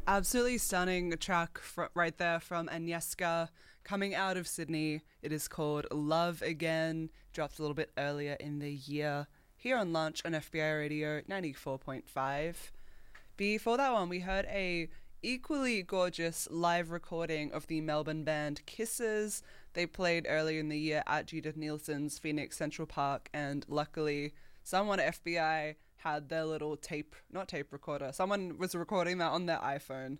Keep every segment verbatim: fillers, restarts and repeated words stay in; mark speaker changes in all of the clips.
Speaker 1: Absolutely stunning track fr- right there from Agnieszka coming out of Sydney. It is called Love Again, dropped a little bit earlier in the year here on Lunch on F B I Radio ninety-four point five. Before that one, we heard a equally gorgeous live recording of the Melbourne band Kisses. They played earlier in the year at Judith Nielsen's Phoenix Central Park, and luckily someone at F B I had their little tape, not tape recorder, someone was recording that on their iPhone,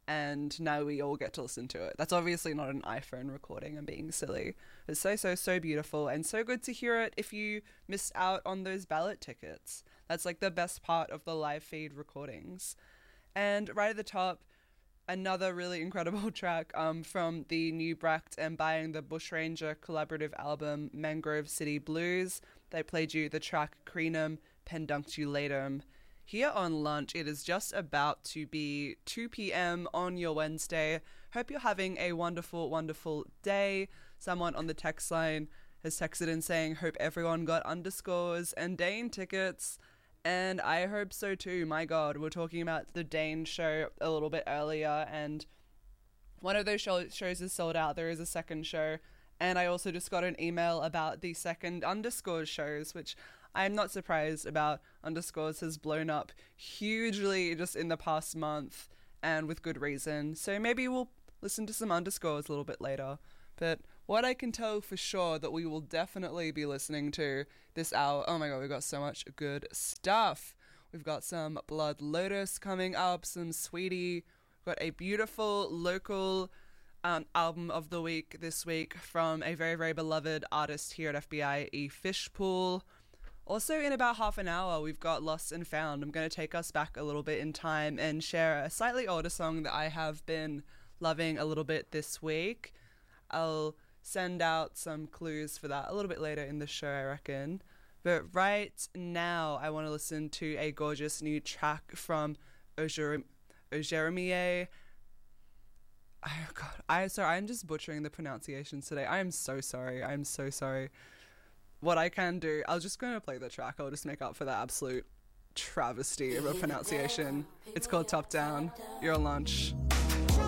Speaker 1: and now we all get to listen to it. That's obviously not an iPhone recording, I'm being silly. It's so, so, so beautiful, and so good to hear it if you missed out on those ballot tickets. That's like the best part of the live feed recordings. And right at the top, another really incredible track um, from the new Bracht and Buying the Bushranger collaborative album Mangrove City Blues. They played you the track Crenum Pendunculatum. Here on Lunch, it is just about to be two p.m. on your Wednesday. Hope you're having a wonderful, wonderful day. Someone on the text line has texted in saying, hope everyone got underscores and Dane tickets. And I hope so too. My God, we're talking about the Dane show a little bit earlier, and one of those show- shows is sold out. There is a second show. And I also just got an email about the second Underscores shows, which I'm not surprised about. Underscores has blown up hugely just in the past month, and with good reason. So maybe we'll listen to some Underscores a little bit later. But what I can tell for sure that we will definitely be listening to this hour, oh my God, we've got so much good stuff. We've got some Blood Lotus coming up, some Sweetie. We've got a beautiful local um, album of the week this week from a very, very beloved artist here at F B I, E. Fishpool. Also, in about half an hour, we've got Lost and Found. I'm going to take us back a little bit in time and share a slightly older song that I have been loving a little bit this week. I'll send out some clues for that a little bit later in the show, I reckon. But right now, I want to listen to a gorgeous new track from Ojeremie. Oh God, I sorry, I'm just butchering the pronunciations today. I am so sorry. I'm so sorry. What I can do, I'll just going to play the track. I'll just make up for the absolute travesty of a pronunciation. It's called Top Down. You're on Lunch.